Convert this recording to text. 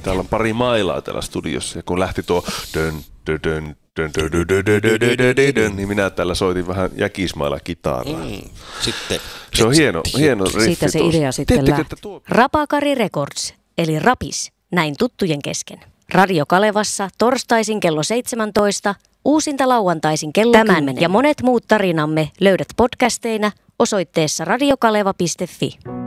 täällä on pari mailaa täällä studiossa. Ja kun lähti tuo niin minä täällä soitin vähän jäkismailla kitaraa. Sitten. Se on hieno riffi. Siitä se idea sitten lähti. Rapakari Records, eli Rapis, näin tuttujen kesken. Radio Kalevassa torstaisin kello 17, uusinta lauantaisin kello 10 ja monet muut tarinamme löydät podcasteina osoitteessa radiokaleva.fi.